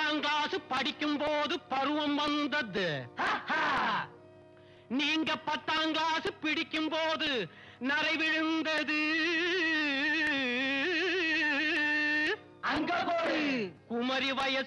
8ஆம் கிளாஸ் படிக்கும் போது பருவம் வந்தது. நீங்க 10ஆம் கிளாஸ் பிடிக்கும் போது நரை விழுந்தது. அங்க போய் குமரி வயசு